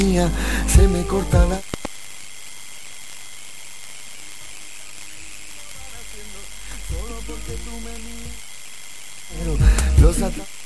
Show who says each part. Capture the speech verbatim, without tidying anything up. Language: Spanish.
Speaker 1: Se me corta la... Solo porque tú me miras. Pero los ataques